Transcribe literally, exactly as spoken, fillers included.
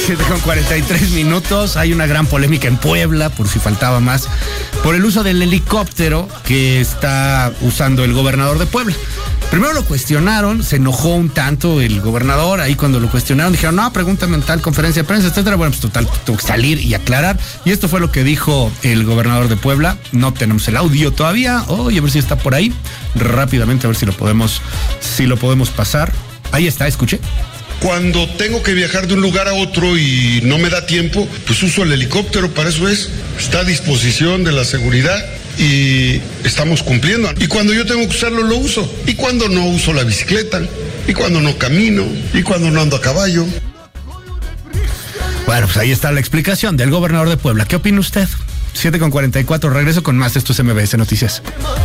siete con cuarenta y tres minutos. Hay una gran polémica en Puebla, por si faltaba más, por el uso del helicóptero que está usando el gobernador de Puebla. Primero lo cuestionaron, se enojó un tanto el gobernador. Ahí cuando lo cuestionaron dijeron, no, pregúntame en tal conferencia de prensa, etcétera. Bueno, pues total, tuvo que salir y aclarar. Y esto fue lo que dijo el gobernador de Puebla. No tenemos el audio todavía. Oye, a ver si está por ahí. Rápidamente, a ver si lo podemos, si lo podemos pasar. Ahí está, escuche. Cuando tengo que viajar de un lugar a otro y no me da tiempo, pues uso el helicóptero, para eso es. Está a disposición de la seguridad y estamos cumpliendo. Y cuando yo tengo que usarlo, lo uso. Y cuando no, uso la bicicleta. Y cuando no, camino. Y cuando no, ando a caballo. Bueno, pues ahí está la explicación del gobernador de Puebla. ¿Qué opina usted? siete con cuarenta y cuatro, regreso con más. Esto es M B S Noticias.